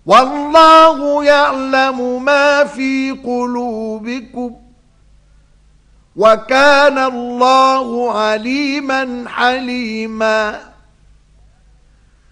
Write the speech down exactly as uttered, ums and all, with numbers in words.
والله يعلم ما في قلوبكم وكان الله عليما حليما